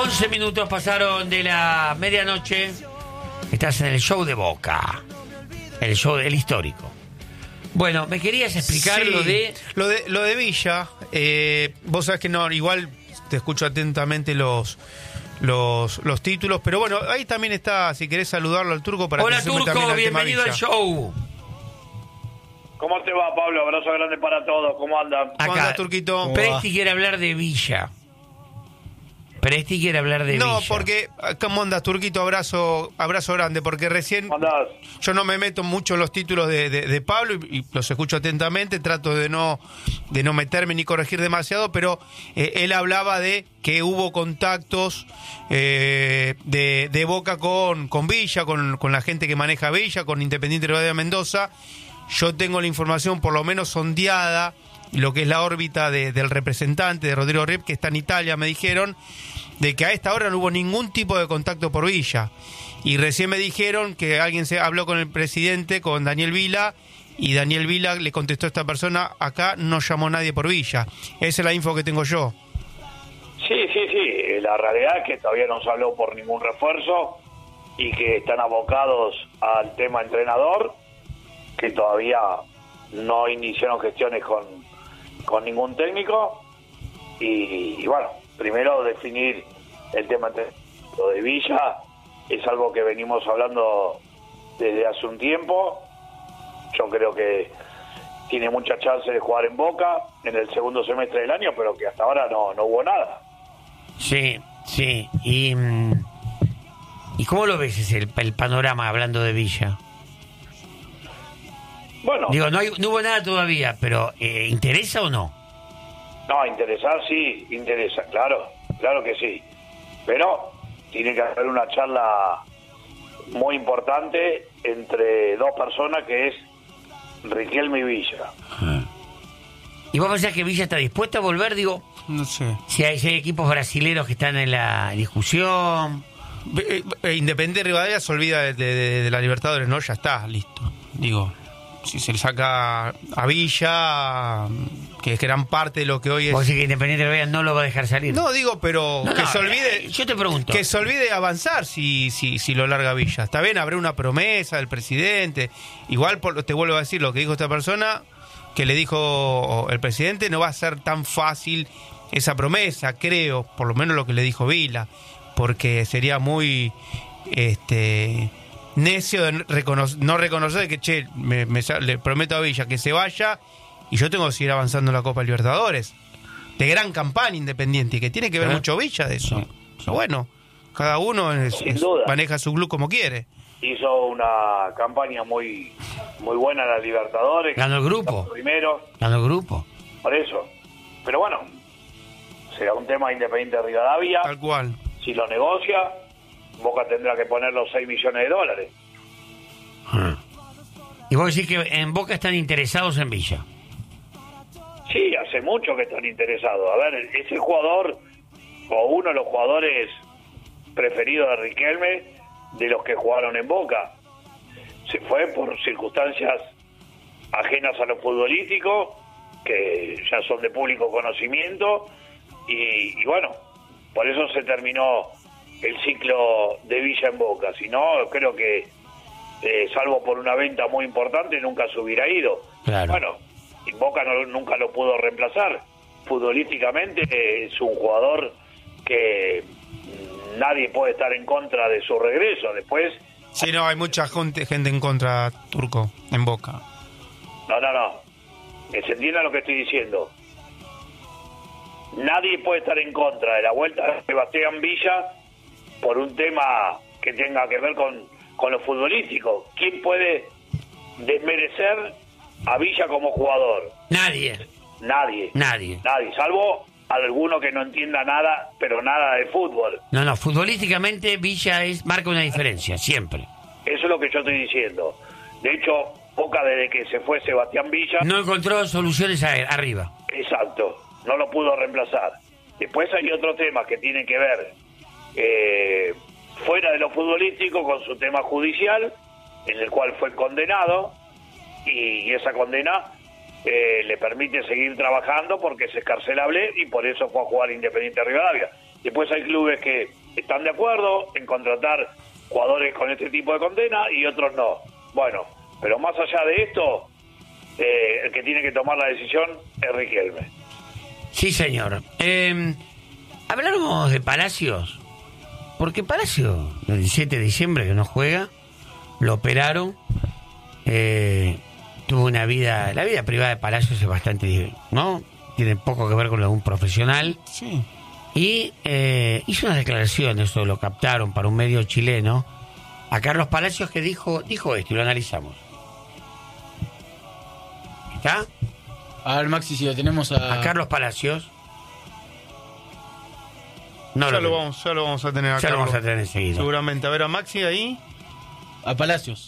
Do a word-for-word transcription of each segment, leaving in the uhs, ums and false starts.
once minutos pasaron de la medianoche. Estás en el show de Boca. El show del histórico. Bueno, me querías explicar Sí, lo de... Lo de, lo de Villa. Eh, vos sabés que no, igual te escucho atentamente los... Los, los títulos, pero bueno, ahí también está, si querés saludarlo al Turco para Hola que se sume Turco, también al tema bienvenido al Villa. show. ¿Cómo te va, Pablo? Abrazo grande para todos. ¿Cómo andan? ¿Cómo Acá, andás, Turquito? Presti quiere hablar de Villa. Presti quiere hablar de No, Villa. porque, ¿cómo andas, Turquito? Abrazo, abrazo grande, porque recién ¿Cómo andás? yo no me meto mucho en los títulos de, de, de Pablo y, y los escucho atentamente, trato de no de no meterme ni corregir demasiado, pero eh, él hablaba de que hubo contactos eh, de, de Boca con, con Villa, con, con la gente que maneja Villa, con Independiente Rivadavia Mendoza. Yo tengo la información por lo menos sondeada, lo que es la órbita de, del representante de Rodrigo Riep, que está en Italia, me dijeron, de que a esta hora no hubo ningún tipo de contacto por Villa. Y recién me dijeron que alguien se habló con el presidente, con Daniel Vila, y Daniel Vila le contestó a esta persona, acá no llamó nadie por Villa. Esa es la info que tengo yo. Sí, sí, sí. La realidad es que todavía no se habló por ningún refuerzo y que están abocados al tema entrenador, que todavía no iniciaron gestiones con, con ningún técnico. Y, y bueno, primero definir el tema entrenador. Lo de Villa es algo que venimos hablando desde hace un tiempo. Yo creo que tiene mucha chance de jugar en Boca en el segundo semestre del año, pero que hasta ahora no, no hubo nada. Sí, sí. ¿Y, mm, ¿y cómo lo ves ese, el, el panorama hablando de Villa? Bueno, Digo, no, hay, no hubo nada todavía, pero eh, ¿interesa o no? no, interesar sí, interesa, claro, claro que sí. Pero tiene que haber una charla muy importante entre dos personas, que es Riquelme y Villa. ¿Y vos pensás que Villa está dispuesto a volver? Digo, No sé. si hay, si hay equipos brasileños que están en la discusión. Eh, eh, Independiente Rivadavia se olvida de, de, de la Libertadores, ¿no? Ya está, listo. Digo, si se le saca a Villa, que es gran parte de lo que hoy es... Vos decís que Independiente Rivadavia no lo va a dejar salir. No, digo, pero No, que no, se olvide... eh, yo te pregunto. Que se olvide avanzar si, si, si lo larga Villa. Está bien, habrá una promesa del presidente. Igual, por, te vuelvo a decir lo que dijo esta persona, que le dijo el presidente, no va a ser tan fácil esa promesa, creo, por lo menos lo que le dijo Vila, porque sería muy este necio de recono- no reconocer que, che, me, me, le prometo a Villa que se vaya y yo tengo que seguir avanzando en la Copa Libertadores. De gran campaña Independiente, y que tiene que ver ¿Eh? mucho Villa de eso. Pero bueno, cada uno es- Sin es- duda. maneja su club como quiere. Hizo una campaña muy muy buena en la Libertadores. Ganó el grupo. Primero, Ganó el grupo. por eso. Pero bueno, será un tema Independiente de Rivadavia. Tal cual. Si lo negocia, Boca tendrá que poner los seis millones de dólares. Y vos decís que en Boca están interesados en Villa. Sí, hace mucho que están interesados. A ver, ese jugador, o uno de los jugadores preferidos de Riquelme, de los que jugaron en Boca, se fue por circunstancias ajenas a lo futbolístico, que ya son de público conocimiento, y, y bueno, por eso se terminó el ciclo de Villa en Boca. Si no, creo que, eh, salvo por una venta muy importante, nunca se hubiera ido. Claro. Bueno, y Boca no, nunca lo pudo reemplazar. Futbolísticamente eh, es un jugador que mm, nadie puede estar en contra de su regreso. Después, Sí, no, hay mucha gente, gente en contra, Turco, en Boca. no, no, no. Que se entienda lo que estoy diciendo. Nadie puede estar en contra de la vuelta de Sebastián Villa por un tema que tenga que ver con, con lo futbolístico. ¿Quién puede desmerecer a Villa como jugador? Nadie. Nadie. Nadie. Nadie, salvo alguno que no entienda nada, pero nada de fútbol. No, no, futbolísticamente Villa es marca una diferencia, siempre. Eso es lo que yo estoy diciendo. De hecho, Boca, desde que se fue Sebastián Villa, No encontró soluciones a- arriba. exacto, no lo pudo reemplazar. Después hay otros temas que tienen que ver eh, fuera de lo futbolístico, con su tema judicial, en el cual fue condenado, y esa condena eh, le permite seguir trabajando porque es excarcelable, y por eso fue a jugar Independiente Rivadavia. Después hay clubes que están de acuerdo en contratar jugadores con este tipo de condena y otros no. Bueno, pero más allá de esto, eh, el que tiene que tomar la decisión es Riquelme. Sí, señor. Eh, hablamos de Palacios, porque Palacios, el diecisiete de diciembre que no juega, lo operaron, eh, tuvo una vida, la vida privada de Palacios es bastante, ¿no? Tiene poco que ver con lo de un profesional. Sí. Y eh, hizo unas declaraciones, eso lo captaron para un medio chileno, a Carlos Palacios, que dijo dijo esto y lo analizamos. ¿Está? A ver, Maxi, si lo tenemos a... A Carlos Palacios. No ya, lo, lo vamos, ya lo vamos a tener acá. Ya lo vamos a tener enseguida. Seguramente. A ver, a Maxi ahí. A Palacios.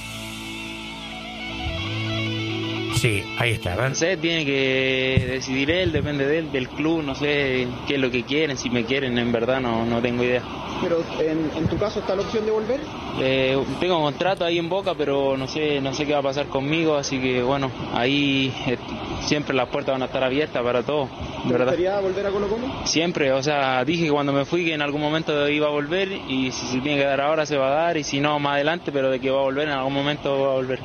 Sí, ahí está, a ver. No sé, tiene que decidir él, depende de él, del club, no sé qué es lo que quieren, si me quieren, en verdad no, no tengo idea. Pero en, en tu caso está la opción de volver. Eh, tengo contrato ahí en Boca, pero no sé no sé qué va a pasar conmigo, así que bueno, ahí eh, siempre las puertas van a estar abiertas para todo. ¿Te ¿verdad? gustaría volver a Colo Colo? Siempre, o sea, dije que cuando me fui que en algún momento iba a volver y si se tiene que dar ahora se va a dar y si no más adelante, pero de que va a volver en algún momento va a volver.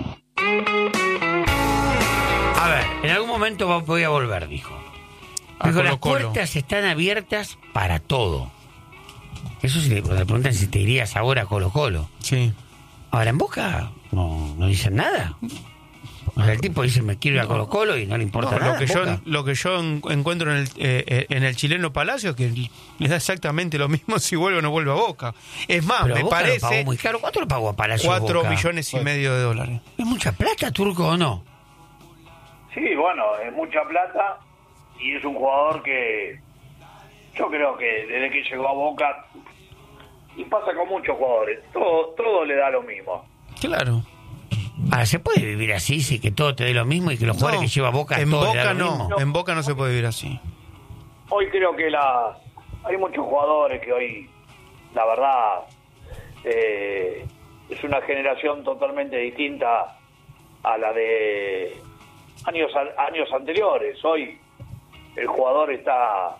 A ver, en algún momento va- voy a volver, dijo. A Dijo, las Colo-Colo. puertas están abiertas para todo. Eso si le, le preguntan si te irías ahora a Colo Colo. Sí. Ahora en Boca no, no dicen nada. O sea, el tipo dice me quiero ir a Colo Colo y no le importa No, nada. lo que yo Boca. lo que yo en- encuentro en el eh, en el chileno Palacio que le da exactamente lo mismo si vuelve o no vuelve a Boca. Es más, Pero me Boca lo parece pagó muy caro. ¿Cuánto lo pagó a Palacios cuatro Boca? millones y medio de dólares. ¿Es mucha plata, Turco, o no? Sí, bueno, es mucha plata y es un jugador que yo creo que desde que llegó a Boca, y pasa con muchos jugadores, todo todo le da lo mismo. Claro. Ahora, ¿se puede vivir así, sí, que todo te dé lo mismo y que los jugadores No, que lleva Boca en todo le Boca da lo no, mismo? en Boca no se puede vivir así. Hoy creo que la hay muchos jugadores que hoy, la verdad, eh, es una generación totalmente distinta a la de años a- años anteriores. Hoy el jugador está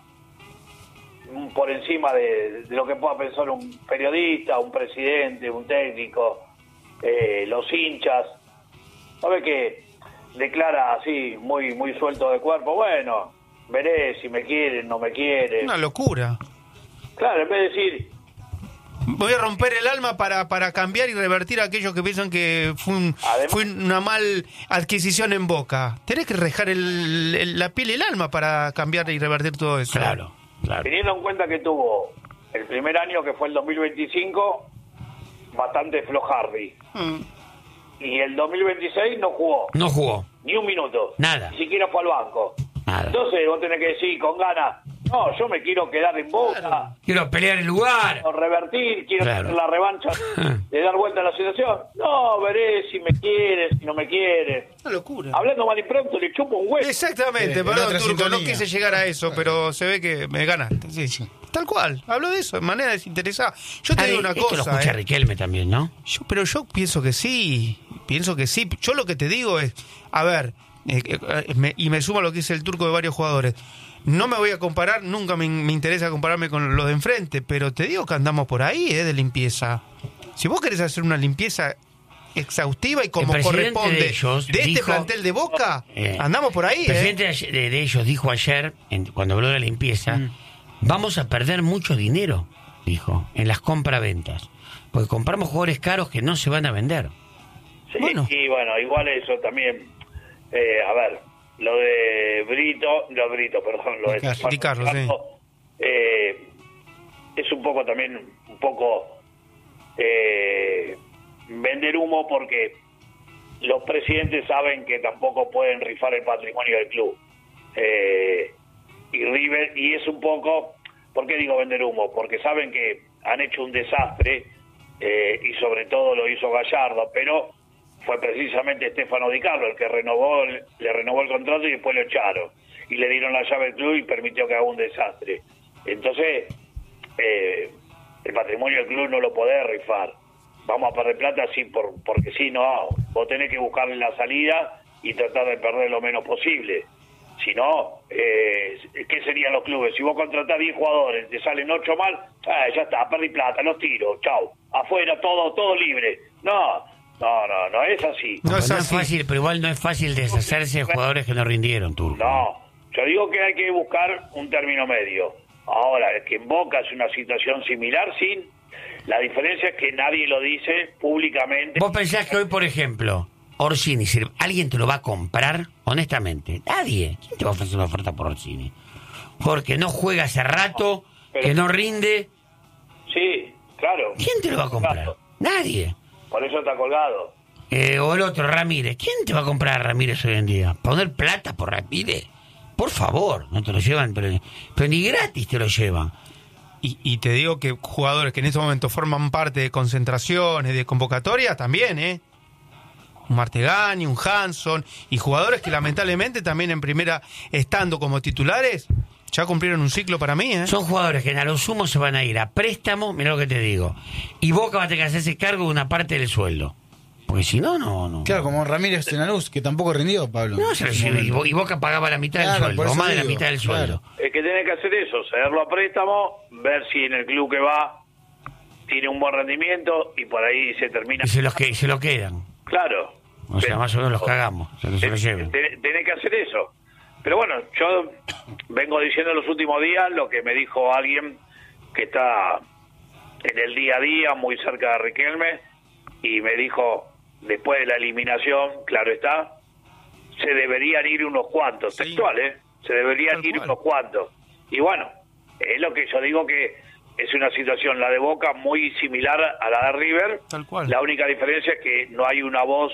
por encima de, de lo que pueda pensar un periodista, un presidente, un técnico, eh, los hinchas. ¿Sabe que declara así, muy muy suelto de cuerpo? Bueno, veré si me quieren, no me quieren. Una locura. Claro, en vez de decir, Voy a romper el alma para, para cambiar y revertir a aquellos que piensan que fue, un- Además- fue una mal adquisición en Boca. Tenés que rejar el, el- la piel y el alma para cambiar y revertir todo eso. Claro, claro. teniendo en cuenta que tuvo el primer año, que fue el dos mil veinticinco, bastante flojardi, Mm. y el dos mil veintiséis no jugó No jugó. ni un minuto, Nada. ni siquiera fue al banco. Nada. Entonces vos tenés que decir con ganas, no, yo me quiero quedar en Boca, Quiero pelear el lugar. quiero revertir, quiero Claro. tener la revancha de dar vuelta a la situación. No, veré si me quiere, si no me quiere. Una locura. Hablando mal y pronto, le chupo un huevo. Exactamente, Eh, en perdón, otra Turco, no sintonía. quise llegar a eso, pero se ve que me ganaste. Sí, sí. Tal cual, hablo de eso, de manera desinteresada. Yo te Ah, digo una esto lo cosa, escucha eh. Riquelme también, ¿no? Yo- pero yo pienso que sí, pienso que sí. Yo lo que te digo es, a ver, eh, eh, me- y me sumo a lo que dice el Turco de varios jugadores. No me voy a comparar, nunca me, me interesa compararme con los de enfrente, pero te digo que andamos por ahí, eh, de limpieza. Si vos querés hacer una limpieza exhaustiva y como El presidente corresponde de ellos este dijo- plantel de Boca, Eh, andamos por ahí, El eh. presidente de, ayer- de- de ellos dijo ayer, en- cuando habló de la limpieza, vamos a perder mucho dinero, dijo, en las compraventas. Porque compramos jugadores caros que no se van a vender. Sí, Bueno. y bueno, igual eso también, eh, a ver, lo de Brito, no Brito, perdón, lo de Di Carlo, Stefano Di Carlo, sí. Carlo, eh, es un poco también, un poco eh, vender humo, porque los presidentes saben que tampoco pueden rifar el patrimonio del club. Eh, y River, y es un poco, ¿por qué digo vender humo? Porque saben que han hecho un desastre, eh, y sobre todo lo hizo Gallardo, pero fue precisamente Stefano Di Carlo el que renovó le renovó el contrato y después lo echaron y le dieron la llave al club y permitió que haga un desastre. Entonces eh, el patrimonio del club no lo podés rifar. Vamos a perder plata sí, por, porque sí, no, vos tenés que buscarle la salida y tratar de perder lo menos posible. Si no, eh, ¿qué serían los clubes? Si vos contratás diez jugadores, te salen ocho mal, eh, ya está, perdí plata, los tiro, chau. Afuera, todo todo libre. No, no, no, no es así. No, no es así. fácil, pero igual no es fácil deshacerse de jugadores que no rindieron, Turco. No, yo digo que hay que buscar un término medio. Ahora, que en Boca es una situación similar, sin... La diferencia es que nadie lo dice públicamente. ¿Vos pensás que hoy, por ejemplo, Orsini, alguien te lo va a comprar? Honestamente, nadie. ¿Quién te va a ofrecer una oferta por Orsini? Porque no juega hace rato, pero, que no rinde. Sí, claro. ¿Quién te lo va a comprar? Claro. Nadie. Por eso está colgado. Eh, o el otro, Ramírez. ¿Quién te va a comprar a Ramírez hoy en día? ¿Poner plata por Ramírez? Por favor, no te lo llevan, pero, pero ni gratis te lo llevan. Y, y te digo que jugadores que en este momento forman parte de concentraciones, de convocatorias, también, ¿eh? Un Martegani, un Hanson, y jugadores que lamentablemente también en primera, estando como titulares, ya cumplieron un ciclo para mí, ¿eh? Son jugadores que a lo sumo se van a ir a préstamo, mira lo que te digo, y Boca va a tener que hacerse cargo de una parte del sueldo. Porque si no, no, no. Claro, como Ramírez en la luz, que tampoco rindió, Pablo. No, se lo, y Boca pagaba la mitad claro, del sueldo, o más de la mitad del claro. sueldo. Es que tiene que hacer eso, cederlo a préstamo, ver si en el club que va tiene un buen rendimiento y por ahí se termina. Y se, los que, se lo quedan. Claro. O sea, pero, más o menos los cagamos, o sea, que se lo lleven. Tiene que hacer eso. Pero bueno, yo vengo diciendo en los últimos días lo que me dijo alguien que está en el día a día, muy cerca de Riquelme, y me dijo... Después de la eliminación, claro está, se deberían ir unos cuantos, sí. textual, ¿eh? Se deberían Tal ir cual. unos cuantos. Y bueno, es lo que yo digo que es una situación, la de Boca, muy similar a la de River. Tal cual. La única diferencia es que no hay una voz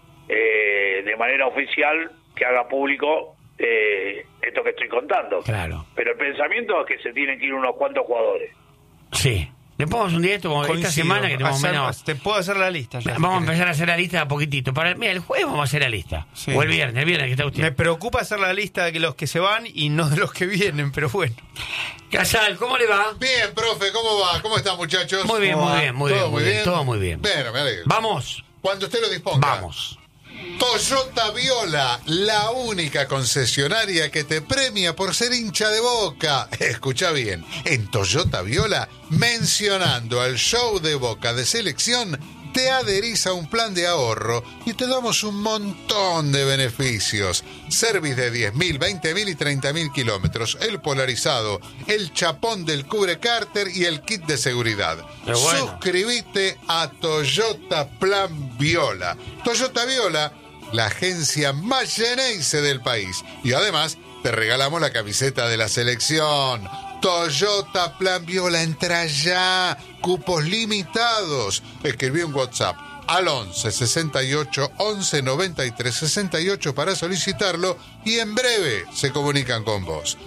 eh, de manera oficial que haga público eh, esto que estoy contando. Claro. Pero el pensamiento es que se tienen que ir unos cuantos jugadores. Sí. Después vamos un día esto, como Coincido. esta semana que tenemos hacer, menos... Te puedo hacer la lista. Ya, vamos si a empezar a hacer la lista a poquitito. Para, mira, el jueves vamos a hacer la lista. Sí. O el viernes, el viernes que está usted. Me preocupa hacer la lista de los que se van y no de los que vienen, pero bueno. Casal, ¿cómo le va? Bien, profe, ¿cómo va? ¿Cómo están, muchachos? Muy bien, muy bien, muy bien. ¿Todo muy bien? Todo muy bien. Bueno, me alegro. Vamos. Cuando usted lo disponga. Vamos. Toyota Viola, la única concesionaria que te premia por ser hincha de Boca. Escucha bien, en Toyota Viola, mencionando al show de Boca de selección, te adherís a un plan de ahorro y te damos un montón de beneficios. Service de diez mil, veinte mil y treinta mil kilómetros, el polarizado, el chapón del cubre cárter y el kit de seguridad. Bueno. Suscribite a Toyota Plan Viola. Toyota Viola, la agencia más Geneise del país. Y además, te regalamos la camiseta de la selección. Toyota Plan Viola, entra ya. Cupos limitados. Escribí un WhatsApp al once, sesenta y ocho, once, noventa y tres, sesenta y ocho para solicitarlo y en breve se comunican con vos.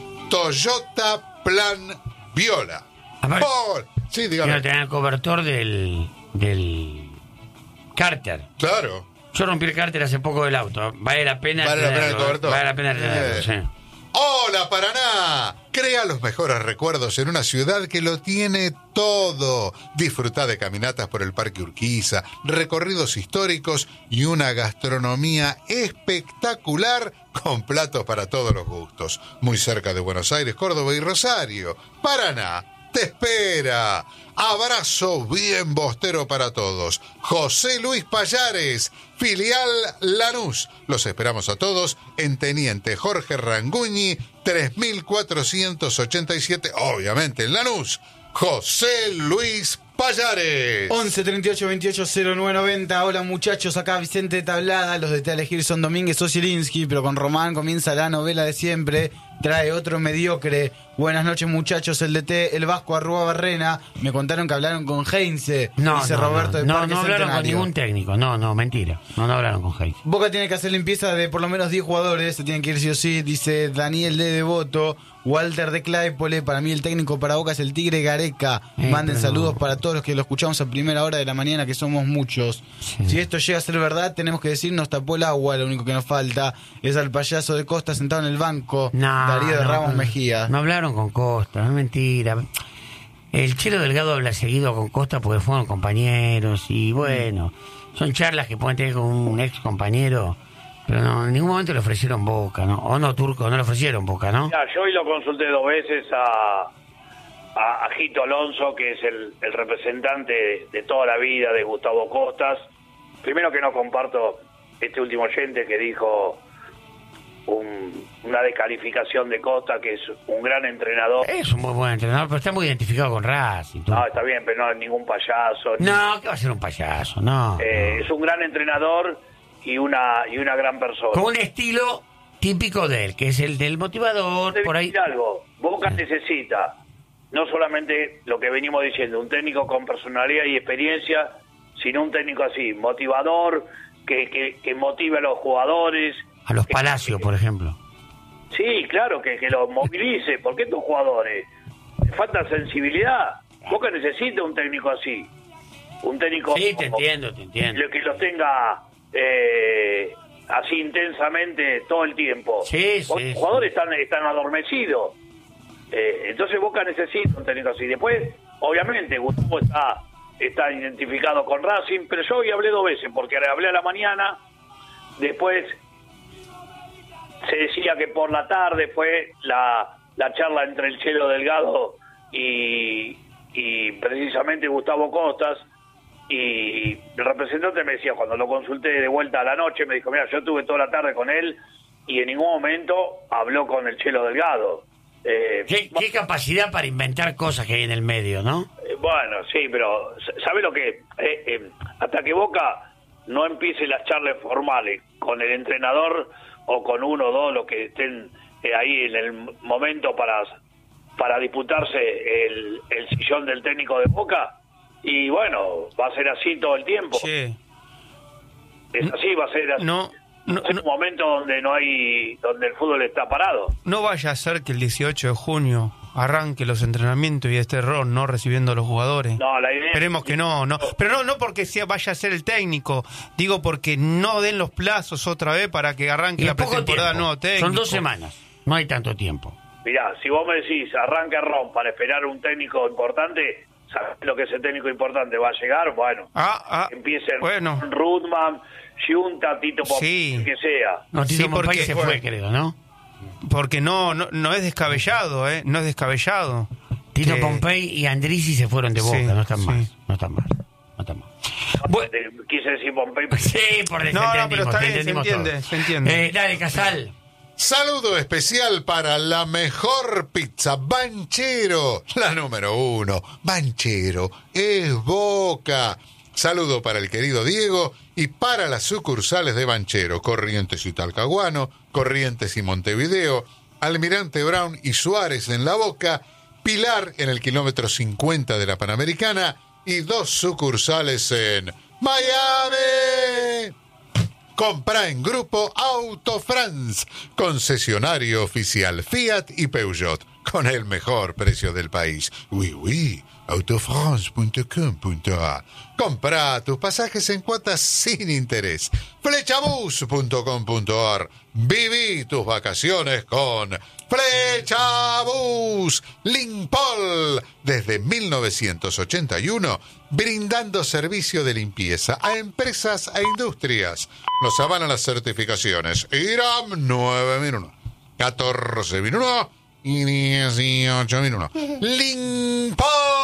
Toyota Plan Viola. Aparte, Por... Sí, dígame. Quiero tener el cobertor del, del cárter. Claro. Yo rompí el cárter hace poco del auto. Vale la pena Vale la pena el cobertor. Vale la pena tenerlo, eh. sí. ¡Hola, Paraná! Crea los mejores recuerdos en una ciudad que lo tiene todo. Disfruta de caminatas por el Parque Urquiza, recorridos históricos y una gastronomía espectacular con platos para todos los gustos. Muy cerca de Buenos Aires, Córdoba y Rosario. Paraná te espera. Abrazo bien bostero para todos. José Luis Payares, filial Lanús. Los esperamos a todos en Teniente Jorge Ranguñi, tres mil cuatrocientos ochenta y siete, obviamente en Lanús. José Luis Payares. once, treinta y ocho, veintiocho, cero nueve noventa. Hola muchachos, acá Vicente Tablada. Los de Te elegir son Domínguez o Zielinski, pero con Román comienza la novela de siempre. Trae otro mediocre. Buenas noches muchachos, el D T, el Vasco Arrua Barrena. Me contaron que hablaron con Heinze. No, dice no, Roberto no, de no, Parque no hablaron Centenario. con ningún técnico. No, no, mentira. No, no hablaron con Heinze. Boca tiene que hacer limpieza de por lo menos diez jugadores. Se tienen que ir sí o sí, dice Daniel de Devoto. Walter de Claypole, para mí el técnico para Boca es el Tigre Gareca. Eh, Manden saludos no. para todos los que lo escuchamos a primera hora de la mañana, que somos muchos. Sí. Si esto llega a ser verdad, tenemos que decir, nos tapó el agua, lo único que nos falta es al payaso de Costa sentado en el banco, no, Darío de no, Ramos no, Mejía. No hablaron con Costa, es mentira. El Chelo Delgado habla seguido con Costa porque fueron compañeros y bueno, son charlas que pueden tener con un ex compañero Pero no, en ningún momento le ofrecieron Boca, ¿no? O no, Turco, no le ofrecieron Boca, ¿no? Ya, yo hoy lo consulté dos veces a, a, a Jito Alonso, que es el, el representante de, de toda la vida de Gustavo Costas. Primero que no comparto este último oyente que dijo un, una descalificación de Costa, que es un gran entrenador. Es un muy buen entrenador, pero está muy identificado con Racing. Turco. No, está bien, pero no es ningún payaso. No, ¿qué va a ser un payaso? No, Eh, no. Es un gran entrenador y una y una gran persona. Con un estilo típico de él, que es el del motivador, Te por ahí. decir algo, Boca necesita no solamente lo que venimos diciendo, un técnico con personalidad y experiencia, sino un técnico así, motivador, que, que, que motive a los jugadores. A los que- Palacios, por ejemplo. Sí, claro, que, que los movilice, porque estos jugadores les falta sensibilidad. Boca necesita un técnico así, un técnico Sí, te entiendo, te entiendo. que los tenga eh, así intensamente todo el tiempo. Sí, Porque sí, los jugadores están, están adormecidos. Eh, entonces Boca necesita un técnico así. Después, obviamente, Gustavo está, está identificado con Racing, pero yo hoy hablé dos veces, porque hablé a la mañana, después se decía que por la tarde fue la, la charla entre el Chelo Delgado y, y precisamente Gustavo Costas, y el representante me decía, cuando lo consulté de vuelta a la noche, me dijo, mira, yo estuve toda la tarde con él y en ningún momento habló con el Chelo Delgado. Eh, ¿Qué, qué capacidad para inventar cosas que hay en el medio, ¿no? Eh, Bueno, sí, pero ¿sabe lo que? Eh, eh, hasta que Boca no empiece las charlas formales con el entrenador o con uno o dos los que estén eh, ahí en el momento para, para disputarse el, el sillón del técnico de Boca, y bueno, va a ser así todo el tiempo. Che, Es así, va a ser así. no, no, Es no, un momento donde no hay, donde el fútbol está parado. no vaya a ser que el dieciocho de junio arranque los entrenamientos y este error no recibiendo a los jugadores. No, la idea. Esperemos que no, no. Pero no, no porque sea, vaya a ser el técnico, digo porque no den los plazos otra vez para que arranque Y la en poco pretemporada tiempo. nuevo técnico. Son dos semanas, no hay tanto tiempo. Mirá, si vos me decís, arranca Ron para esperar un técnico importante, ¿sabés lo que ese técnico importante va a llegar? Bueno, Ah, ah, empiecen bueno. Rudman, Giunta, Tito Pop, Sí. que sea. No, Tito Sí, Pompey porque- se fue, creo, ¿no? Porque no, no, no es descabellado, ¿eh? No es descabellado. Tito Que- Pompey y Andrisi se fueron de Boca, Sí, no están sí. más, no están más, no están más. Bueno, Eh, Quise decir Pompey. sí, por No, no, pero desentendimos, está bien, se entendimos entiende, todo. se entiende. Eh, dale, Casal. Saludo especial para la mejor pizza, Banchero, la número uno. Banchero es Boca. Saludo para el querido Diego y para las sucursales de Banchero, Corrientes y Talcahuano, Corrientes y Montevideo, Almirante Brown y Suárez en La Boca, Pilar en el kilómetro cincuenta de la Panamericana y dos sucursales en Miami. Compra en Grupo Auto France, concesionario oficial Fiat y Peugeot, con el mejor precio del país. Oui, oui, autofrance punto com punto a. Compra tus pasajes en cuotas sin interés. Flechabus punto com punto ar. Viví tus vacaciones con Flechabus. Limpol, desde mil novecientos ochenta y uno, brindando servicio de limpieza a empresas e industrias. Nos avalan las certificaciones IRAM nueve mil uno, catorce mil uno y dieciocho mil uno. Limpol.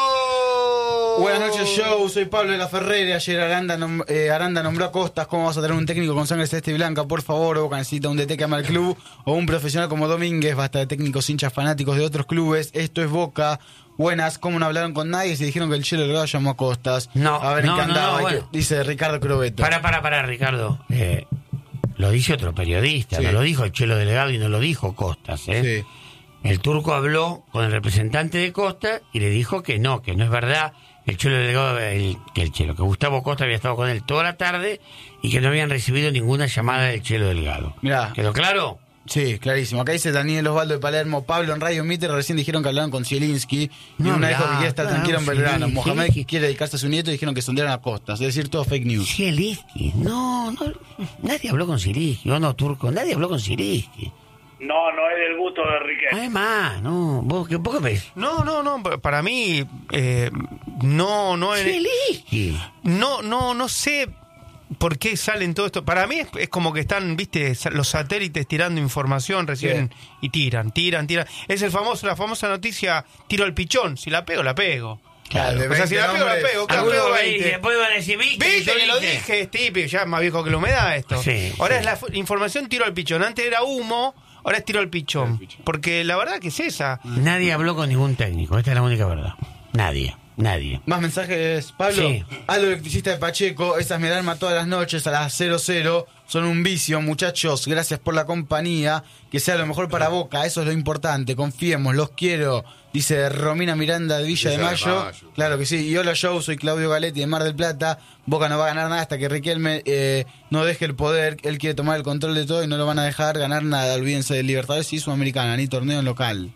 Buenas noches, show. Soy Pablo de la Ferrere. Ayer Aranda, nom- eh, Aranda nombró a Costas. ¿Cómo vas a tener un técnico con sangre celeste y blanca? Por favor, Boca necesita un D T que ama al club o un profesional como Domínguez. Basta de técnicos hinchas fanáticos de otros clubes. Esto es Boca. Buenas, ¿cómo no hablaron con nadie? Se dijeron que el Chelo Delgado llamó a Costas. No, a ver no, en qué no, andaba. no, Hay que- bueno. dice Ricardo Crobeto. Para, para, para, Ricardo. Eh, lo dice otro periodista, Sí. no lo dijo el Chelo Delgado y no lo dijo Costas, ¿eh? Sí. El turco habló con el representante de Costa y le dijo que no, que no es verdad. El Chelo Delgado, el, que el Chelo, que Gustavo Costa había estado con él toda la tarde y que no habían recibido ninguna llamada del Chelo Delgado. Mirá. ¿Quedó claro? Sí, clarísimo. Acá dice Daniel Osvaldo de Palermo. Pablo en Radio Mitre recién dijeron que hablaron con Zielinski. Y No, una mirá, dijo que quiere estar claro, tranquilo en Belgrano. Zielinski. Mohamed quiere dedicarse a su nieto y dijeron que sondearon a Costas. Es decir, todo fake news. Zielinski. No, no, nadie habló con Zielinski. O no, turco, nadie habló con Zielinski. No, no es del gusto de Riquelme. Además, no, vos, ¿qué, vos qué ves? No, no, no, pa- para mí, eh, no, no, en- Zielinski. no, no, no sé ¿por qué salen todo esto? Para mí es, es como que están, viste, los satélites tirando información, reciben Bien. y tiran, tiran, tiran. Es el famoso, la famosa noticia, tiro al pichón. Si la pego, la pego. Claro, de O sea, si la veinte pego, la nombres, pego. Claro, Algunos pego ahí, veinte. después van a decir, ¿viste? ¿Viste Yo que lo dije? Es típico, ya es más viejo que la humedad esto. Sí, ahora sí. es la fu- información tiro al pichón. Antes era humo, ahora es tiro al pichón. Porque la verdad que es esa. Nadie habló con ningún técnico, esta es la única verdad. Nadie, nadie. Más mensajes, Pablo. Sí. Aldo Electricista de Pacheco, esas me alarma todas las noches a las cero cero. Son un vicio, muchachos. Gracias por la compañía. Que sea lo mejor para Boca, eso es lo importante. Confiemos, los quiero. Dice Romina Miranda de Villa, Villa de, de Mayo. Mayo. Claro que sí. Y hola, Joe, soy Claudio Galetti de Mar del Plata. Boca no va a ganar nada hasta que Riquelme eh, no deje el poder. Él quiere tomar el control de todo y no lo van a dejar ganar nada. Olvídense de Libertadores y Sudamericana, ni torneo local.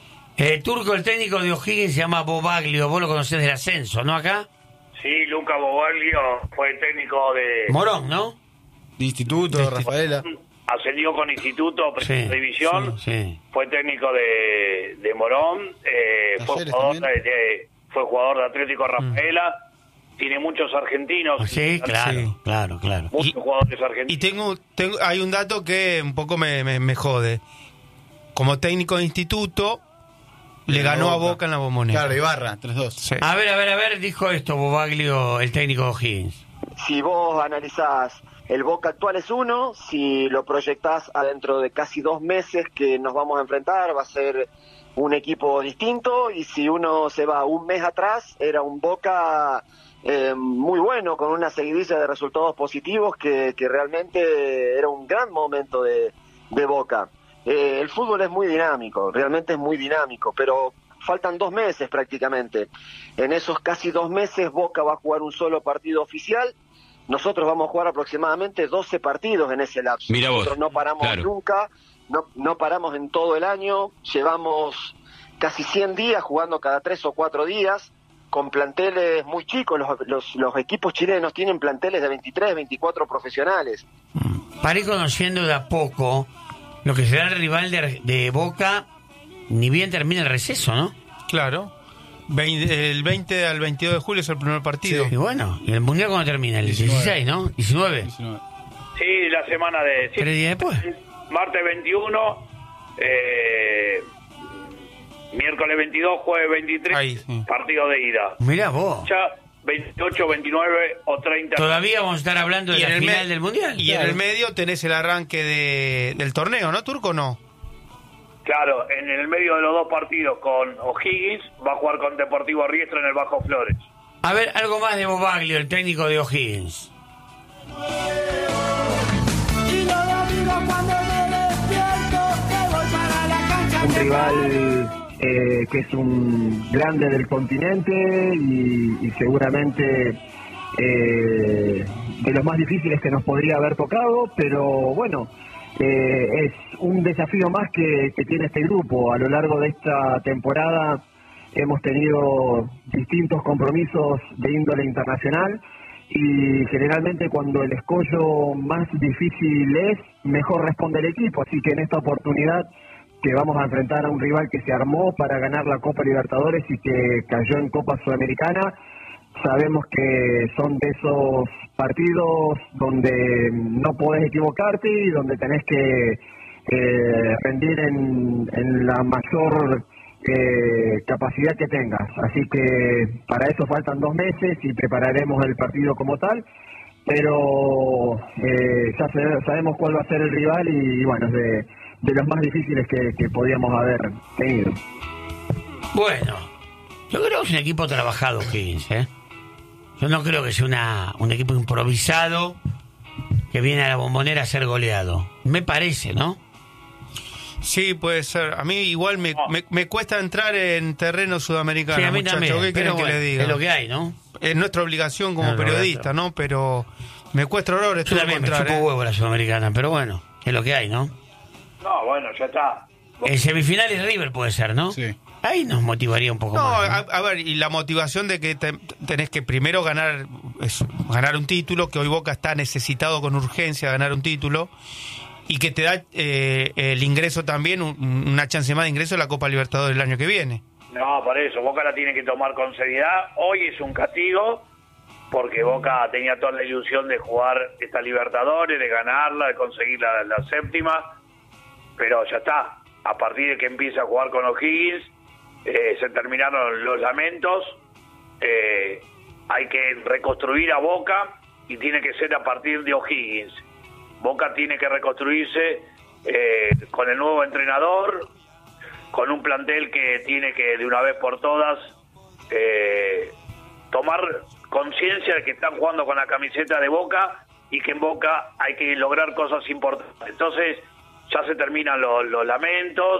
El turco, el técnico de O'Higgins, se llama Bobaglio. Vos lo conocés del ascenso, ¿no? Acá. Sí, Luca Bobaglio fue el técnico de... Morón, ¿no? De Instituto, Rafaela. Ascendió con Instituto, primera Sí, división. sí, sí. Fue técnico de, de Morón. eh, fue, Talleres jugador de, también. de- fue jugador de Atlético Rafaela. Tiene muchos argentinos. Sí, claro, Sí. claro, claro. Muchos Y- jugadores Y argentinos. tengo, tengo hay un dato que un poco me, me, me jode. Como técnico de Instituto, le De ganó a Boca. Boca en la Bombonera. Claro, Ibarra, tres dos. Sí. A ver, a ver, a ver, dijo esto Bobaglio, el técnico de O'Higgins. Si vos analizás el Boca actual es uno, si lo proyectás adentro de casi dos meses que nos vamos a enfrentar, va a ser un equipo distinto, y si uno se va un mes atrás, era un Boca eh, muy bueno, con una seguidilla de resultados positivos que, que realmente era un gran momento de, de Boca. Eh, el fútbol es muy dinámico, realmente es muy dinámico, pero faltan dos meses prácticamente. En esos casi dos meses Boca va a jugar un solo partido oficial. Nosotros vamos a jugar aproximadamente doce partidos en ese lapso. Mira vos, Nosotros no paramos claro. nunca, no, no paramos en todo el año, llevamos casi cien días jugando cada tres o cuatro días, con planteles muy chicos. Los, los, los equipos chilenos tienen planteles de veintitrés, veinticuatro profesionales. Para ir conociendo de a poco lo que será el rival de, de Boca, ni bien termina el receso, ¿no? Claro. Veinte- el veinte al veintidós de julio es el primer partido. Y bueno, ¿y el Mundial cuándo termina? El dieciséis, ¿no? diecinueve. Sí, la semana de... sí, Tres días después. martes veintiuno, eh, miércoles veintidós, jueves veintitrés, Ahí, sí. partido de ida. Mirá vos. Ya veintiocho, veintinueve o treinta. Todavía vamos a estar hablando de Y la en el final me- del Mundial. Y en el medio tenés el arranque de, del torneo, ¿no, Turco? No. Claro, en el medio de los dos partidos con O'Higgins va a jugar con Deportivo Riestra en el Bajo Flores. A ver, algo más de Bobaglio, el técnico de O'Higgins. Un rival eh, que es un grande del continente y, y seguramente eh, de los más difíciles que nos podría haber tocado, pero bueno, eh, es un desafío más que, que tiene este grupo. A lo largo de esta temporada hemos tenido distintos compromisos de índole internacional y generalmente cuando el escollo más difícil es, mejor responde el equipo, así que en esta oportunidad que vamos a enfrentar a un rival que se armó para ganar la Copa Libertadores y que cayó en Copa Sudamericana, sabemos que son de esos partidos donde no podés equivocarte y donde tenés que eh, rendir en, en la mayor eh, capacidad que tengas. Así que para eso faltan dos meses y prepararemos el partido como tal, pero eh, ya se- sabemos cuál va a ser el rival y, y bueno, es de, de los más difíciles que, que podíamos haber tenido. Bueno, yo creo que es un equipo trabajado, O'Higgins, ¿eh? Yo no creo que sea una, un equipo improvisado que viene a la Bombonera a ser goleado. Me parece, ¿no? Sí, puede ser. A mí igual me, me, me cuesta entrar en terreno sudamericano, Sí, a mí muchacho. también, ¿Qué quieren pero que bueno, le diga? es lo que hay, ¿no? Es nuestra obligación como Claro, periodista, claro. ¿no? Pero me cuesta horrores Yo también me encontrar, chupo ¿eh? huevo la Sudamericana, pero bueno, es lo que hay, ¿no? No, bueno, ya está. En semifinales River puede ser, ¿no? Sí. Ahí nos motivaría un poco No, más. ¿no? a, a ver, y la motivación de que te- tenés que primero ganar es, ganar un título, que hoy Boca está necesitado con urgencia de ganar un título, y que te da eh, el ingreso también, un- una chance más de ingreso a la Copa Libertadores el año que viene. No, por eso, Boca la tiene que tomar con seriedad. Hoy es un castigo, porque Boca tenía toda la ilusión de jugar esta Libertadores, de ganarla, de conseguir la, la séptima, pero ya está. A partir de que empieza a jugar con O'Higgins, eh, se terminaron los lamentos, eh, hay que reconstruir a Boca y tiene que ser a partir de O'Higgins. Boca tiene que reconstruirse eh, con el nuevo entrenador, con un plantel que tiene que de una vez por todas eh, tomar conciencia de que están jugando con la camiseta de Boca y que en Boca hay que lograr cosas importantes. Entonces ya se terminan los, los lamentos,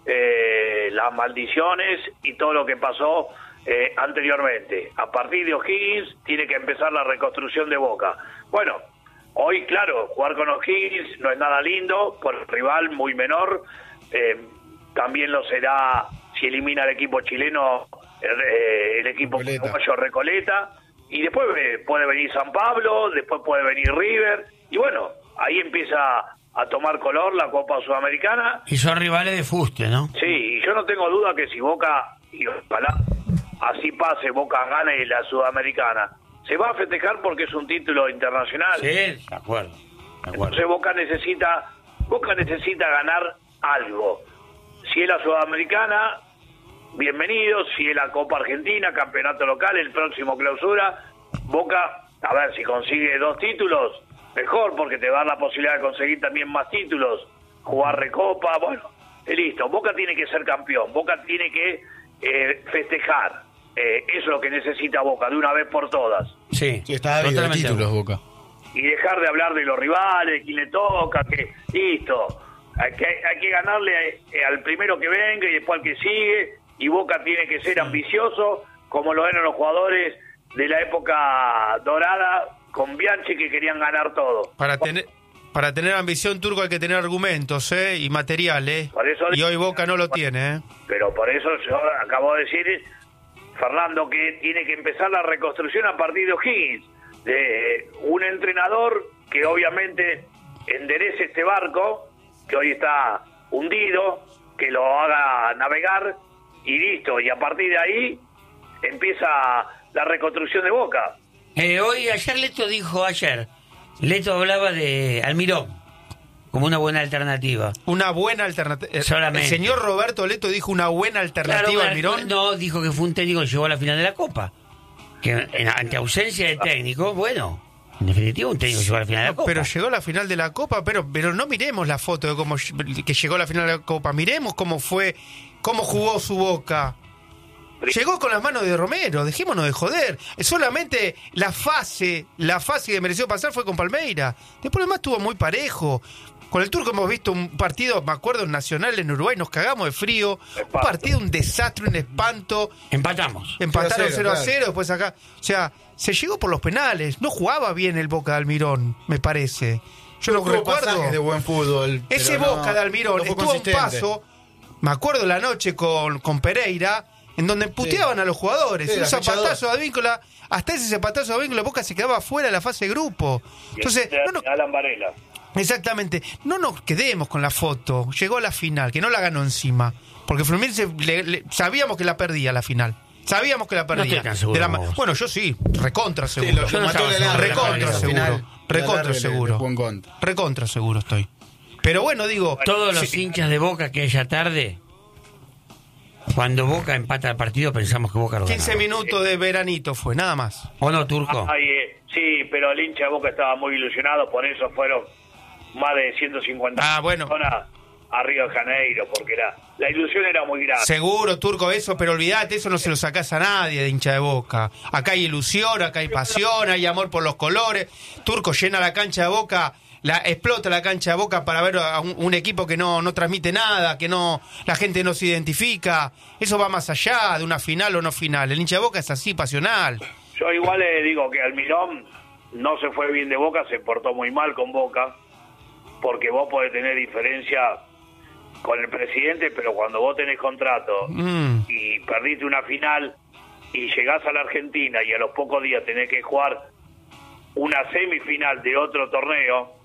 eh, las maldiciones y todo lo que pasó eh, anteriormente. A partir de O'Higgins tiene que empezar la reconstrucción de Boca. Bueno, hoy, claro, jugar con O'Higgins no es nada lindo, por el rival muy menor, eh, también lo será si elimina al equipo chileno, el, eh, el equipo uruguayo Recoleta, y después eh, puede venir San Pablo, después puede venir River, y bueno, ahí empieza a tomar color la Copa Sudamericana. Y son rivales de fuste, ¿no? Sí, y yo no tengo duda que si Boca, y ojalá así pase, Boca gane la Sudamericana, se va a festejar porque es un título internacional. Sí, de acuerdo, de acuerdo. Entonces Boca necesita, Boca necesita ganar algo. Si es la Sudamericana, bienvenido. Si es la Copa Argentina, campeonato local, el próximo clausura, Boca, a ver, si consigue dos títulos, mejor, porque te va a dar la posibilidad de conseguir también más títulos, jugar Recopa, bueno, y listo. Boca tiene que ser campeón, Boca tiene que eh, festejar. Eh, eso es lo que necesita Boca, de una vez por todas. Sí, sí, está ávido de títulos Boca. Y dejar de hablar de los rivales, quién le toca, que listo. Hay que, hay que ganarle a, al primero que venga y después al que sigue, y Boca tiene que ser ambicioso, como lo eran los jugadores de la época dorada, con Bianchi, que querían ganar todo. Para tener para tener ambición, Turco, hay que tener argumentos ¿eh? y material, ¿eh? Por eso, y hoy Boca no lo tiene. ¿eh? Pero por eso yo acabo de decir, Fernando, que tiene que empezar la reconstrucción a partir de O'Higgins, de un entrenador que obviamente enderece este barco, que hoy está hundido, que lo haga navegar, y listo, y a partir de ahí empieza la reconstrucción de Boca. Eh, hoy, ayer Leto dijo, ayer, Leto hablaba de Almirón como una buena alternativa. Una buena alternativa. Solamente. El señor Roberto Leto dijo una buena alternativa claro, a Almirón. No, dijo que fue un técnico que llegó a la final de la Copa. Que en, ante ausencia de técnico, bueno, en definitiva un técnico que llegó a la final de la Copa. Pero llegó a la final de la Copa, pero, pero no miremos la foto de cómo que llegó a la final de la Copa. Miremos cómo fue, cómo jugó su Boca. Llegó con las manos de Romero, dejémonos de joder. Solamente la fase, la fase que mereció pasar fue con Palmeiras. Después lo demás estuvo muy parejo. Con el Turco hemos visto un partido, me acuerdo, en Nacional en Uruguay, nos cagamos de frío. Un partido, un desastre, un espanto. Empatamos. Empataron cero a cero, claro. después acá. O sea, se llegó por los penales. No jugaba bien el Boca de Almirón, me parece. Yo lo recuerdo. De buen fútbol. Ese no, Boca de Almirón no fue estuvo a un consistente. paso. Me acuerdo la noche con, con Pereira, en donde puteaban sí. a los jugadores. Sí, un la fecha zapatazo de Advíncula, hasta ese zapatazo de Advíncula, Boca se quedaba fuera de la fase de grupo. Entonces, no nos, Alan Varela. exactamente, no nos quedemos con la foto. Llegó a la final, que no la ganó encima. Porque Fluminense le, le, sabíamos que la perdía la final. Sabíamos que la perdía. No estoy tan seguro, De la, vos. bueno, yo sí, recontra seguro. Sí, lo, lo no mató estaba el seguro. alargue, Recontra la seguro. final, Recontra el alargue seguro. le jugó en contra. Recontra seguro estoy. Pero bueno, digo... Todos los sí, hinchas de Boca que ella tarde, cuando Boca empata el partido, pensamos que Boca lo quince ganaba. minutos de veranito fue, nada más. ¿O no, Turco? Ay, eh, sí, pero el hincha de Boca estaba muy ilusionado, por eso fueron más de ciento cincuenta Ah, bueno. personas a Río de Janeiro, porque era la ilusión era muy grande. Seguro, Turco, eso, pero olvídate, eso no se lo sacás a nadie de hincha de Boca. Acá hay ilusión, acá hay pasión, hay amor por los colores. Turco llena la cancha de Boca, la explota la cancha de Boca para ver a un, un equipo que no, no transmite nada, que no la gente no se identifica. Eso va más allá de una final o no final. El hincha de Boca es así, pasional. Yo igual le digo que Almirón no se fue bien de Boca, se portó muy mal con Boca, porque vos podés tener diferencia con el presidente, pero cuando vos tenés contrato Mm. y perdiste una final y llegás a la Argentina y a los pocos días tenés que jugar una semifinal de otro torneo,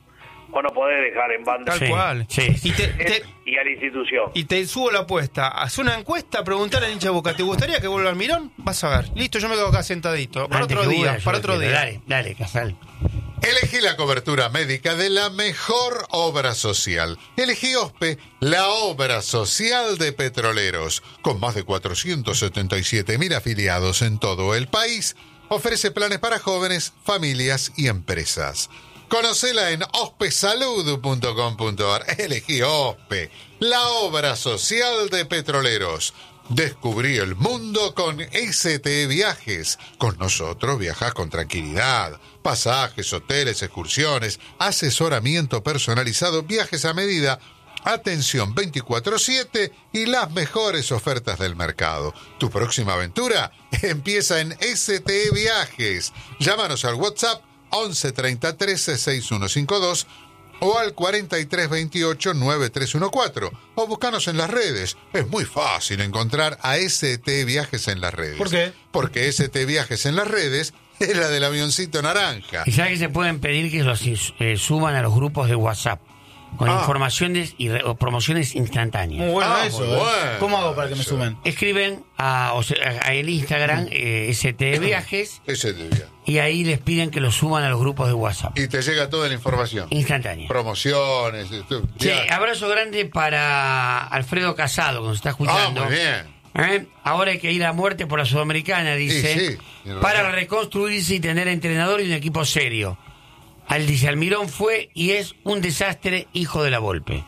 vos no podés dejar en banda Tal Sí, cual. sí. Y, te, te- y a la institución. y te subo la apuesta. Haz una encuesta, preguntar al hincha de Boca, ¿te gustaría que vuelva Almirón? Vas a ver. Listo, yo me quedo acá sentadito. Para Antes otro que día, vuelva, para yo otro quiero. día. Dale, dale, Casal. Elegí la cobertura médica de la mejor obra social. Elegí OSPE, la obra social de Petroleros. Con más de cuatrocientos setenta y siete mil afiliados en todo el país, ofrece planes para jóvenes, familias y empresas. Conocela en ospesalud punto com punto ar. Elegí OSPE, la obra social de Petroleros. Descubrí el mundo con S T Viajes. Con nosotros viajas con tranquilidad. Pasajes, hoteles, excursiones, asesoramiento personalizado, viajes a medida, atención veinticuatro siete y las mejores ofertas del mercado. Tu próxima aventura empieza en S T Viajes. Llámanos al WhatsApp once treinta trece sesenta y uno cincuenta y dos o al cuarenta y tres veintiocho noventa y tres catorce o buscanos en las redes. Es muy fácil encontrar a S T Viajes en las redes. ¿Por qué? Porque S T Viajes en las redes es la del avioncito naranja. Y sabes que se pueden pedir que los eh, suban a los grupos de WhatsApp con Ah. informaciones y re- o promociones instantáneas. Muy bueno Ah, eso. muy ¿eh? bueno. ¿Cómo hago para que me sumen? Escriben a, o sea, a el Instagram eh, S T Viajes S T Viajes. y ahí les piden que los suban a los grupos de WhatsApp. Y te llega toda la información. Instantánea. Promociones. esto, Sí, viajes. abrazo grande para Alfredo Casado, que nos está Ah, escuchando. muy bien. ¿Eh? Ahora hay que ir a muerte por la Sudamericana, dice, Sí, sí, tiene para razón. reconstruirse y tener entrenador y un equipo serio. Al dice Almirón fue y es un desastre, hijo de la Volpe.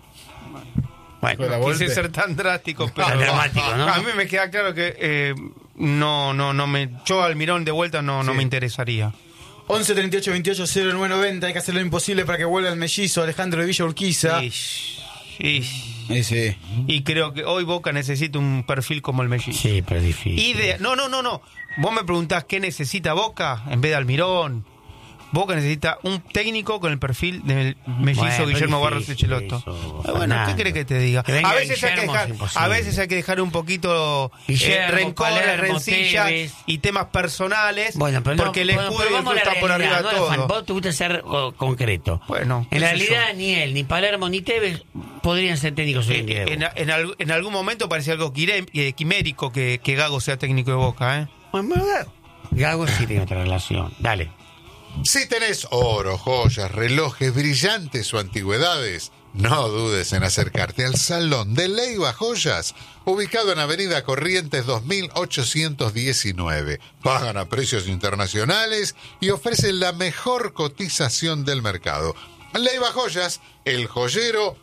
Bueno, Hijo de la No quise Volpe. ser tan drástico, pero Tan dramático, ¿no? a mí me queda claro que eh, no, no, no me, yo Almirón de vuelta no, no Sí. me interesaría. once treinta y ocho veintiocho cero nueve noventa. Hay que hacer lo imposible para que vuelva el mellizo Alejandro de Villa Urquiza. Ish, ish. Sí, sí. Y creo que hoy Boca necesita un perfil como el mellizo. sí, pero es difícil. Idea. No, no, no, no. Vos me preguntás qué necesita Boca en vez de Almirón. Boca necesita un técnico con el perfil del mellizo Bueno, pero Guillermo es Barros difícil Echeloto. eso, Ah, bueno, Fernando. ¿qué querés que te diga? Que venga A veces, hay que Guillermo dejar, es imposible. a veces hay que dejar un poquito eh, Guillermo, rencores, Palermo, rencillas Tevez. y temas personales. Bueno, pero no, porque el bueno, escudo pero y el vamos a club la está por realidad, arriba de no, Juan, todo. vos te gusta ser oh, concreto. Bueno, en qué la sé realidad yo. ni él, ni Palermo, ni Tevez podrían ser técnicos hoy en día. de En, Boca. en al- en algún momento parecía algo quiré- eh, quimérico que, que Gago sea técnico de Boca, ¿eh? Bueno, Gago sí tiene otra relación. Dale. Si tenés oro, joyas, relojes brillantes o antigüedades, no dudes en acercarte al Salón de Leiva Joyas, ubicado en Avenida Corrientes dos mil ochocientos diecinueve. Pagan a precios internacionales y ofrecen la mejor cotización del mercado. Leiva Joyas, el joyero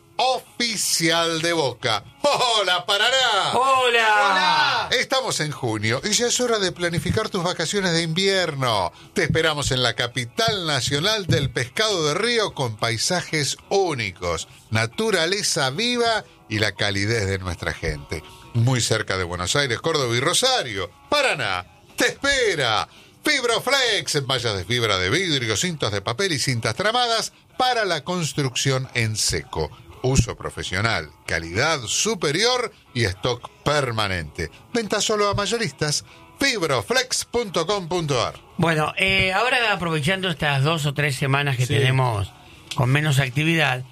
oficial de Boca. ¡Hola, Paraná! ¡Hola! Estamos en junio y ya es hora de planificar tus vacaciones de invierno. Te esperamos en la capital nacional del pescado de río con paisajes únicos, naturaleza viva y la calidez de nuestra gente. Muy cerca de Buenos Aires, Córdoba y Rosario. Paraná, te espera. Fibroflex, mallas de fibra de vidrio, cintas de papel y cintas tramadas para la construcción en seco. Uso profesional, calidad superior y stock permanente. Venta solo a mayoristas. fibroflex punto com punto ar. Bueno, eh, ahora aprovechando estas dos o tres semanas que Sí. tenemos con menos actividad,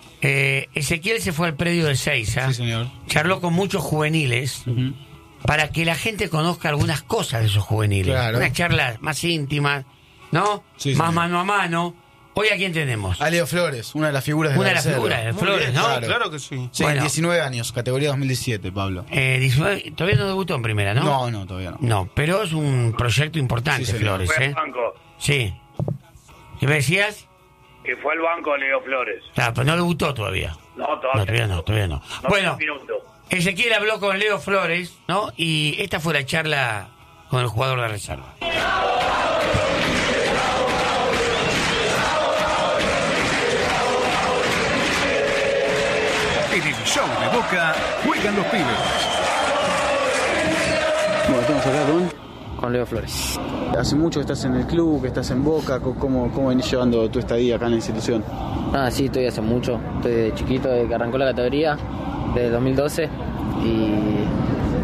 eh, Ezequiel se fue al predio de Seiza, Sí, señor. charló con muchos juveniles para que la gente conozca algunas cosas de esos juveniles. Claro. Unas charlas más íntimas, ¿no? Sí, más señor. mano a mano. Hoy, ¿a quién tenemos? A Leo Flores, una de las figuras de Una la de las reserva. figuras de Muy Flores, bien, ¿no? sí, claro que sí. Sí, Bueno. diecinueve años, categoría dos mil diecisiete, Pablo. Eh, diecinueve todavía no debutó en primera, ¿no? No, no, todavía no. No, pero es un proyecto importante, Sí, señor. Flores, Fue ¿eh? al banco. Sí. ¿Qué me decías? Que fue al banco Leo Flores. Claro, pero no debutó todavía. No, No, todavía, todavía no, todavía no. No, Bueno, un minuto. Ezequiel habló con Leo Flores, ¿no? Y esta fue la charla con el jugador de reserva. En el show de Boca juegan los pibes. Bueno, estamos acá con... Con Leo Flores. Hace mucho que estás en el club, que estás en Boca. ¿Cómo, cómo venís llevando tu estadía acá en la institución? Ah, sí, estoy hace mucho. Estoy de chiquito, desde que arrancó la categoría, desde dos mil doce. Y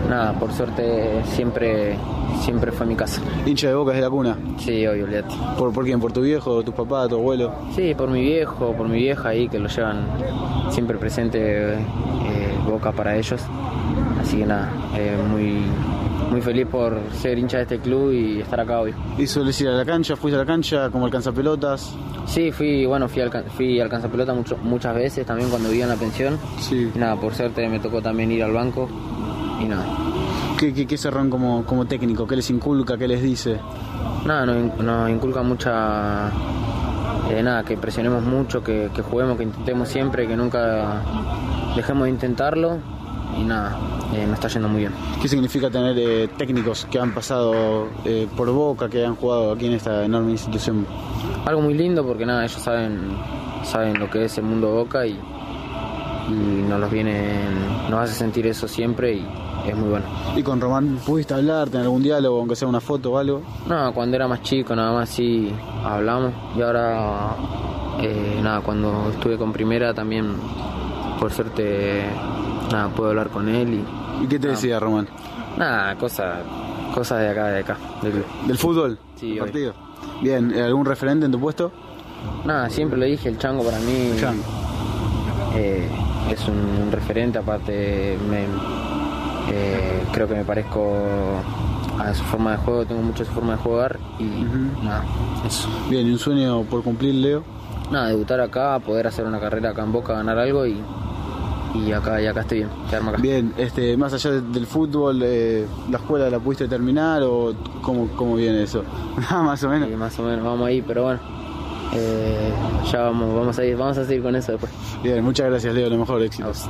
nada, por suerte siempre siempre fue mi casa. ¿Hincha de Boca desde la cuna? Sí, obvio, olvídate. ¿Por, ¿Por quién? ¿Por tu viejo, tus papás, tu abuelo? Sí, por mi viejo, por mi vieja ahí, que lo llevan siempre presente, eh, Boca para ellos. Así que nada, eh, muy, muy feliz por ser hincha de este club y estar acá hoy. ¿Y sueles ir a la cancha? ¿Fuiste a la cancha como alcanzapelotas? Sí, fui, bueno, fui al, fui al alcanzapelota mucho, muchas veces, también cuando vivía en la pensión. Sí. Y nada, por suerte me tocó también ir al banco y nada. ¿Qué, qué, qué cerrón como, como técnico? ¿Qué les inculca? ¿Qué les dice? Nada, nos, nos inculca mucha... Eh, nada, que presionemos mucho, que, que juguemos, que intentemos siempre, que nunca dejemos de intentarlo y nada, eh, nos está yendo muy bien. ¿Qué significa tener eh, técnicos que han pasado eh, por Boca, que han jugado aquí en esta enorme institución? Algo muy lindo porque nada, ellos saben saben lo que es el mundo Boca y, y nos los vienen, nos hace sentir eso siempre y es muy bueno. ¿Y con Román pudiste hablar, tener algún diálogo, aunque sea una foto o algo? No, cuando era más chico nada más sí hablamos y ahora eh, nada, cuando estuve con Primera también por suerte nada, puedo hablar con él y... ¿Y qué te nada, decía Román? Nada, cosas cosas de acá, de acá, del, ¿Del fútbol? Sí, ¿El partido? Bien, ¿algún referente en tu puesto? Nada, siempre lo dije, el Chango para mí el Chango. Eh, es un, un referente, aparte me, eh, creo que me parezco a su forma de juego, tengo mucho su forma de jugar y uh-huh. nada, eso. Bien, ¿y un sueño por cumplir, Leo? Nada, debutar acá, poder hacer una carrera acá en Boca, ganar algo y, y acá y acá estoy bien, quedarme acá. Bien, este, más allá de, del fútbol, eh, ¿la escuela la pudiste terminar o cómo, cómo viene eso? Más o menos. Sí, más o menos, vamos ahí, pero bueno, eh, ya vamos, vamos a ir, vamos a seguir con eso después. Bien, muchas gracias, Leo, lo mejor, éxitos.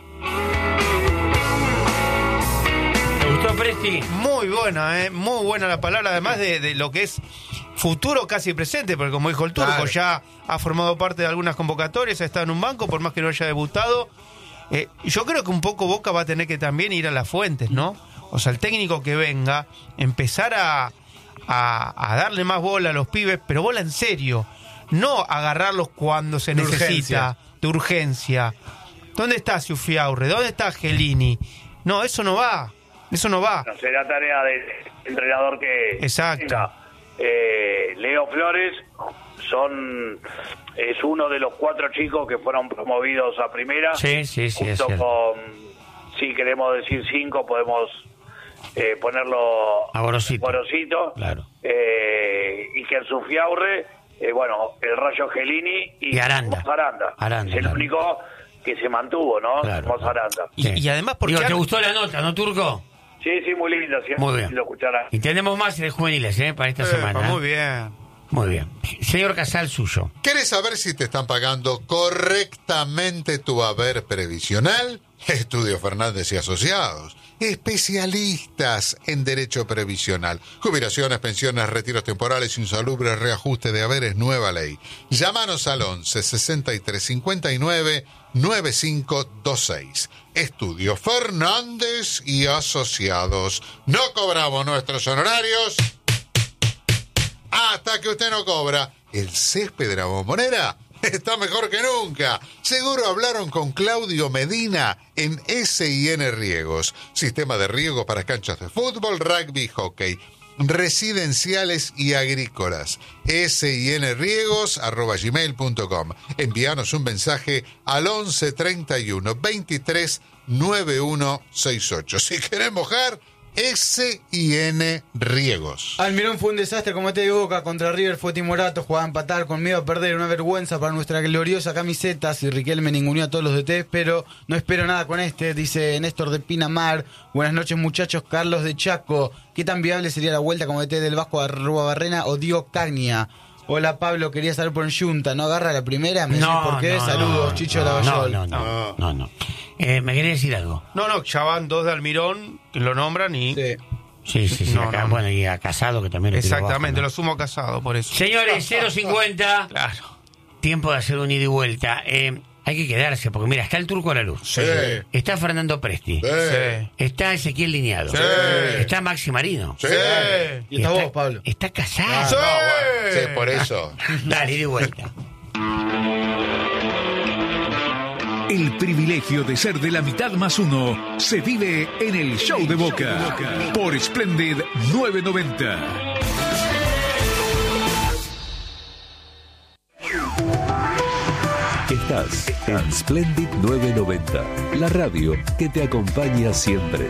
¿Te gustó, Presti? Muy buena, eh, muy buena la palabra, además de, de lo que es futuro casi presente, porque como dijo el Turco, claro, ya ha formado parte de algunas convocatorias, ha estado en un banco, por más que no haya debutado. Eh, yo creo que un poco Boca va a tener que también ir a las fuentes, ¿no? O sea, el técnico que venga, empezar a, a, a darle más bola a los pibes, pero bola en serio, no agarrarlos cuando se de necesita, urgencia. de urgencia. ¿Dónde está Ciufiaurre? ¿Dónde está Gelini? No, eso no va, eso no va. No será tarea del entrenador que Exacto. venga. Eh, Leo Flores son es uno de los cuatro chicos que fueron promovidos a primera. Sí, sí, sí. Junto es con, si queremos decir cinco, podemos eh, ponerlo a Gorosito. Gorosito. Claro. Eh, y que en su Fiaurre, eh, bueno, el Rayo Gelini y, y Aranda. Aranda. Aranda. Es el claro. único que se mantuvo, ¿no? Claro. Somos Aranda. Y, sí. y además, porque Digo, ¿te gustó la nota, no, Turco? Sí, sí, muy linda. Sí, muy bien. Lo escuchará. Y tenemos más de juveniles, ¿eh? Para esta eh, semana. Muy bien. Muy bien. Señor Casal, suyo. ¿Querés saber si te están pagando correctamente tu haber previsional? Estudio Fernández y Asociados. Especialistas en derecho previsional. Jubilaciones, pensiones, retiros temporales, insalubres, reajuste de haberes, nueva ley. Llámanos al once sesenta y tres cincuenta y nueve noventa y cinco veintiséis. Estudio Fernández y Asociados. No cobramos nuestros honorarios hasta que usted no cobra. El césped de la Bombonera está mejor que nunca. Seguro hablaron con Claudio Medina en S I N Riegos. Sistema de riego para canchas de fútbol, rugby, hockey, residenciales y agrícolas. sinriegos arroba gmail punto com. Envíanos un mensaje al once treinta y uno veintitrés noventa y uno sesenta y ocho. Si querés mojar, S I N Riegos. Almirón fue un desastre como te de Boca contra River, fue timorato, jugaba a empatar con miedo a perder, una vergüenza para nuestra gloriosa camiseta. Si Riquelme ninguneó a todos los D T, pero no espero nada con este, dice Néstor de Pinamar. Buenas noches muchachos, Carlos de Chaco. ¿Qué tan viable sería la vuelta como D T del Vasco a Rúa Barrena o Dio Cagnia? Hola Pablo, quería saber por Junta, ¿no agarra la primera? ¿Me no, decís por qué? No, Saludos, no, Chicho no, Lavallol. No, no, no, no, no. Eh, ¿Me querés decir algo? No, no, ya van dos de Almirón, que lo nombran y... Sí. Sí, sí, sí. No, Acá, no, no. Bueno, y a Casado, que también lo tiró Exactamente, abajo, ¿no? lo sumo Casado, por eso. Señores, cero cincuenta. Claro. Tiempo de hacer un ida y vuelta. Eh, hay que quedarse, porque mira, está el Turco a la luz. Sí. Está Fernando Presti. Sí. Está Ezequiel Liñado. Sí. Está Maxi Marino. Sí. Y está vos, Pablo. Está casado. Sí. No, bueno, sí, por eso. Dale, ida y vuelta. El privilegio de ser de la mitad más uno se vive en el Show de Boca por Splendid novecientos noventa. Estás en Splendid novecientos noventa, la radio que te acompaña siempre.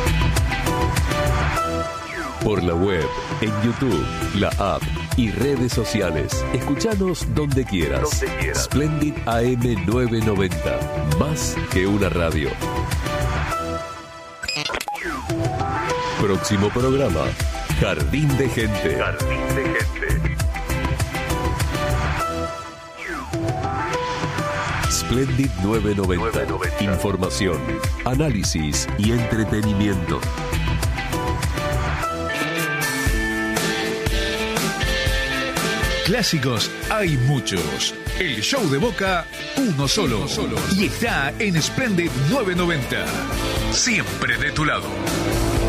Por la web, en YouTube, la app y redes sociales. Escuchanos donde quieras. Donde quieras. Splendid A M novecientos noventa, más que una radio. Próximo programa, Jardín de Gente. Jardín de Gente. Splendid novecientos noventa. Información, análisis y entretenimiento. Clásicos hay muchos. El Show de Boca, uno solo. Y está en Splendid novecientos noventa. Siempre de tu lado.